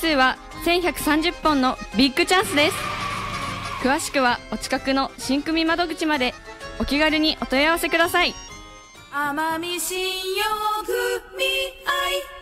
数は1130本のビッグチャンスです。詳しくはお近くの新組窓口までお気軽にお問い合わせください。 奄美信用組合